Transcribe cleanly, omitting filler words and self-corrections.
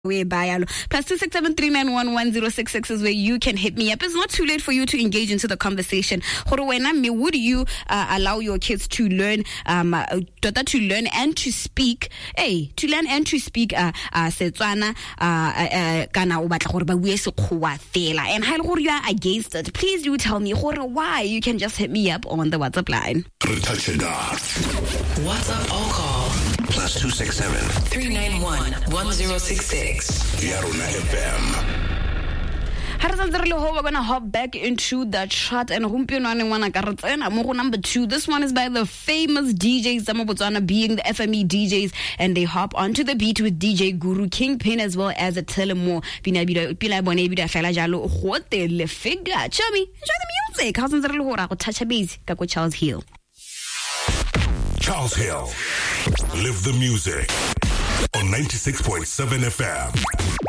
way by plus 26739110666 is where you can hit me up. It's not too late for you to engage into the conversation. Would you allow your kids to learn and to speak Setswana kana o batla gore ba bue Sekgowa fela, and ha ile gore you are against it, please do tell me why. You can just hit me up on the WhatsApp line. WhatsApp or call +267 391 1066. Yarona FM. We're gonna hop back into the chart and number 2. This one is by the famous DJs, some of Botswana being the FME DJs, and they hop onto the beat with DJ Guru Kingpin as well as a Telemo. Chami, enjoy the music. Touch a base, Charles Hill. Charles Hill. Live the music on 96.7 FM.